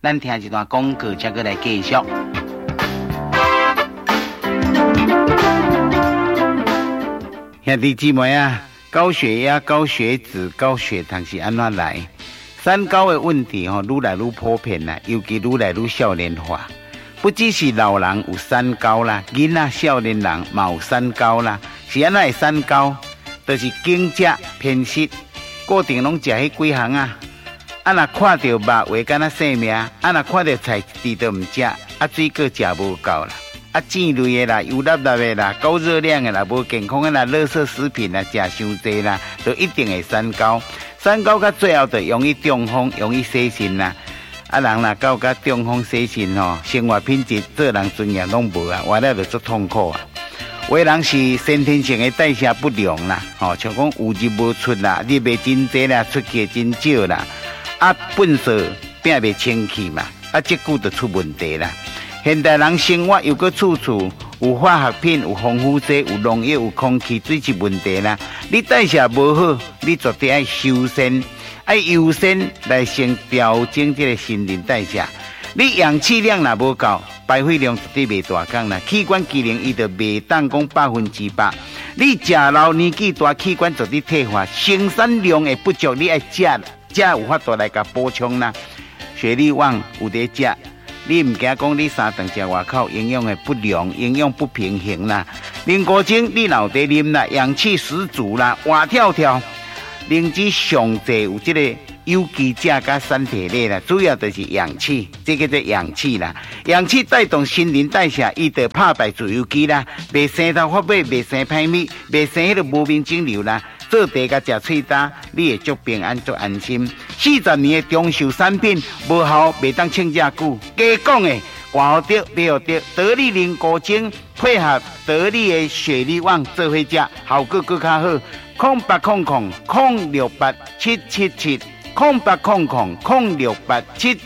咱听一段广告，才过来继续。兄弟姊妹啊，高血压、高血脂、高血糖是安怎来？三高的问题愈来愈普遍啦，尤其愈来愈少年化。不只是老人有三高啦，囡仔、少年人嘛有三高啦。是安怎会三高？就是经食偏食，固定拢食迄几项啊。啊，若看到肉话敢若性命，啊，若看到菜猪都唔食，啊，水果食无够啦。啊，煎类的啦、油辣辣的啦、高热量的啦、无健康的啦、垃圾食品啦、食伤济啦，都一定会三高。三高到最后就容易中风、容易死肾啦。啊，人若到中风死肾吼，生活品质、做人尊严拢无啊，活了就足痛苦啊。有的人是先天性的代谢不良啦，吼，像讲有入无出啦，入的真济啦，出去真少啦。啊，粪扫变袂清气嘛，啊，这久就出问题啦。现代人生活又搁处处有化学品、有防腐剂、有农药、有空气水质问题啦。你代谢无好，你绝对爱修身，爱优先来先调整这个新陈代谢。你氧气量若无够，排废量绝对袂大降啦。器官机能伊就袂当讲100%。你食老年纪大，器官绝对退化，生产量会不足，你爱食，才有法度来甲补充啦。血力旺有得食。你唔惊讲你三顿食外口营养的不良、营养不平衡啦。零古精你脑袋啉啦，氧气十足啦，活跳跳。灵芝上济有这个有机钾加三铁类啦，主要就是氧气，这个叫氧气啦。氧气带动新陈代谢，伊就拍败自由基啦，袂生头发尾，袂生歹物，袂生迄个无名肿瘤啦。做茶甲食脆渣，你会足平安足安心。40年的长寿产品，无效袂当称价久。加讲的，换好得，买好得，得力零古精配合得力的血力旺做伙食，效果更较好。0800-068-777，0800-068-777。